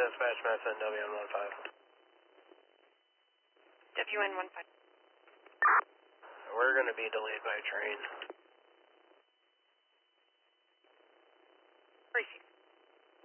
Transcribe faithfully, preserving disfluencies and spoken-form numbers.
dispatch, Mass N W N one five. W N one five. We're going to be delayed by train. Briefing.